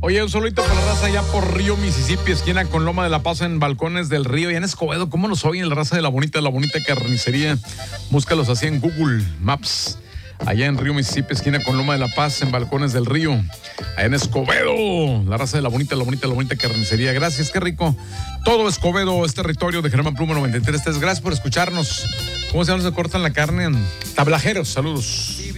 Oye, un solito para la raza allá por Río Mississippi, esquina con Loma de la Paz, en Balcones del Río y en Escobedo. ¿Cómo nos oyen la raza de la bonita carnicería? Búscalos así en Google Maps. Allá en Río Mississippi, esquina con Loma de la Paz, en Balcones del Río. Allá en Escobedo, la raza de la bonita carnicería. Gracias, qué rico. Todo Escobedo es territorio de Germán Pluma 93. Gracias por escucharnos. ¿Cómo se llama? Se cortan la carne. Tablajeros, saludos.